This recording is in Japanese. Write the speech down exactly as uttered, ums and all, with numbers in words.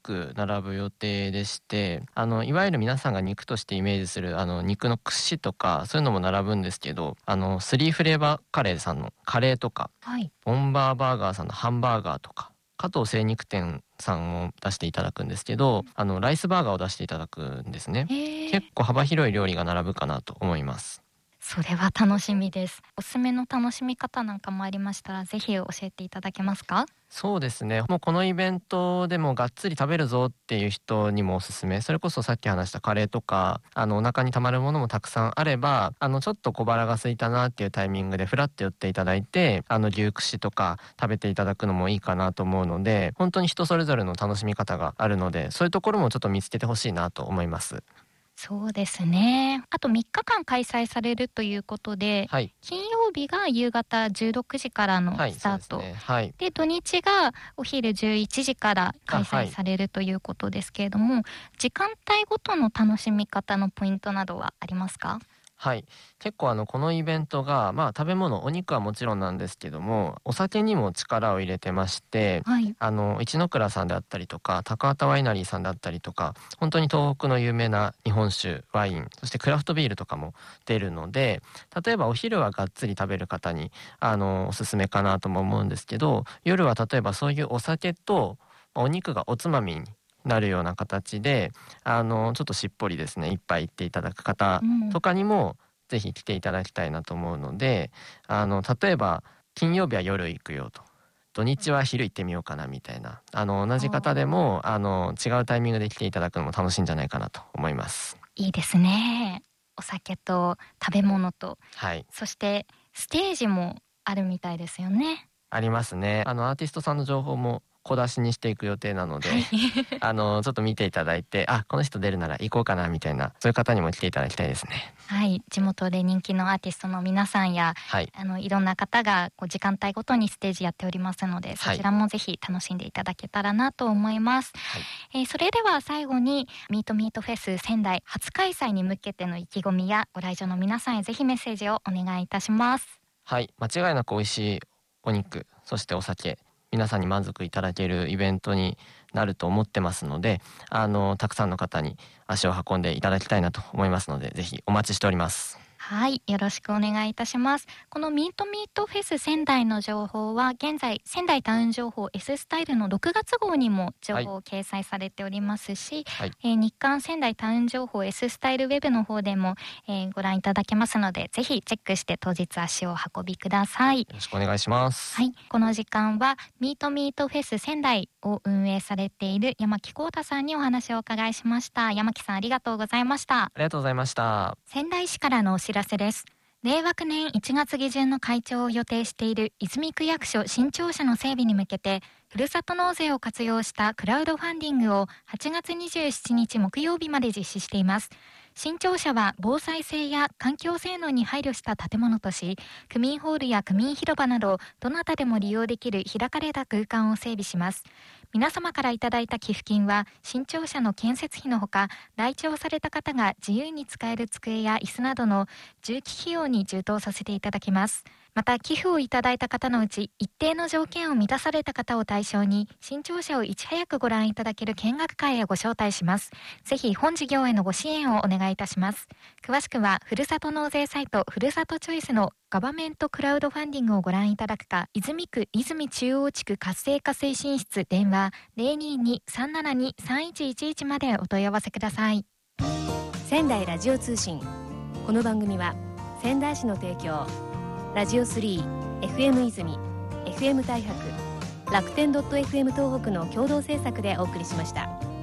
く並ぶ予定でして、あのいわゆる皆さんが肉としてイメージするあの肉の串とかそういうのも並ぶんですけど、あのスリーフレーバーカレーさんのカレーとか、 はい。 ボンバーバーガーさんのハンバーガーとか、加藤精肉店さんを出していただくんですけど、あのライスバーガーを出していただくんですね。 へえ。 結構幅広い料理が並ぶかなと思います。 それは楽しみです。おすすめの楽しみ方なんかもありましたら、ぜひ教えていただけますか？ そうですね。もうこのイベントでもがっつり食べるぞっていう人にもおすすめ。それこそさっき話したカレーとか、あのお腹に溜まるものもたくさんあれば、あのちょっと小腹が空いたなっていうタイミングでフラッと寄っていただいて、あの牛串とか食べていただくのもいいかなと思うので、本当に人それぞれの楽しみ方があるので、そういうところもちょっと見つけてほしいなと思います。 そうですね。あとみっかかん開催されるということで、 はい。 金曜日が夕方じゅうろくじからのはい、 スタート。 そうですね。はい。 で、土日がお昼じゅういちじからあ、 開はい。 催されるということですけれども、時間帯ごとの楽しみ方のポイントなどはありますか？ はい。結構あのこのイベントが、まあ食べ物、お肉はもちろんなんですけども、お酒にも力を入れてまして、 はい。 あの一ノ倉さんであったりとか、高畑ワイナリーさんであったりとか、本当に東北の有名な日本酒、ワイン、そしてクラフトビールとかも出るので、例えばお昼はがっつり食べる方にあのおすすめかなとも思うんですけど、夜は例えばそういうお酒とお肉がおつまみになるような形で、あのちょっとしっぽりですね、一杯行っていただく方うん。 とかにもぜひ来ていただきたいなと思うので、あの例えば金曜日は夜行くよと、土日は昼行ってみようかなみたいな、あの同あじ方であ、 もあの違うタイミングで来ていただくのも楽しいんじゃないかなと思います。 いいですね。お酒と食べ物と、 はい。 そしてステージもあるみたいですよね。 ありますね。あのアーティストさんの情報も小出しにしていく予定なので、 はい。 あのちょっと見ていただいて、あ、この人出るなら行こうかなみたいな、そういう方にも来ていただきたいですね。 はい、地元で人気のアーティストの皆さんや、 はい。 あの、いろんな方がこう時間帯ごとにステージやっておりますので、そはい。 ちらもぜひ楽しんでいただけたらなと思います。 はい。 えーそれでは最後に、ミートミートフェス仙台初開催に向けての意気込みや、ご来場の皆さんへぜひメッセージをお願いいたします。 はい、間違いなく美味しいお肉、そしてお酒、皆さんに満足いただけるイベントになると思ってますので、あの、たくさんの方に足を運んでいただきたいなと思いますので、ぜひお待ちしております。 はい、よろしくお願いいたします。このミートミートフェス仙台の情報は現在仙台タウン情報 S スタイルのろくがつ号にも情はい、 報を掲載されておりますし、 はい、よえー日刊仙台タウン情報 S スタイルウェブの方でも、えーご覧いただけますので、ぜひチェックして当日足をお運びください。 ろしくお願いします。 はい、この時間はミートミートフェス仙台を運営されている山木幸太さんにお話をお伺いしました。山木さんありがとうございました。 ありがとうございました。 仙台市からのお知らせです。令和くねんいちがつ下旬の開庁を予定している泉区役所新庁舎の整備に向けて、ふるさと納税を活用したクラウドファンディングをはちがつにじゅうしちにち木曜日まで実施しています。新庁舎は防災性や環境性能に配慮した建物とし、区民ホールや区民広場など、どなたでも利用できる開かれた空間を整備します。皆様からいただいた寄付金は、新庁舎の建設費のほか、来庁された方が自由に使える机や椅子などの重機費用に充当させていただきます。また、寄付をいただいた方のうち、一定の条件を満たされた方を対象に、新庁舎をいち早くご覧いただける見学会へご招待します。ぜひ、本事業へのご支援をお願いいたします。詳しくは、ふるさと納税サイト、ふるさとチョイスのガバメントクラウドファンディングをご覧いただくか、泉区泉中央地区活性化推進室電話 ゼロにーにーさんななにーさんいちいちいち までお問い合わせください。 仙台ラジオ通信。この番組は仙台市の提供、ラジオスリー、エフエム 泉、エフエム 大白、楽天 .フエム 東北の共同制作でお送りしました。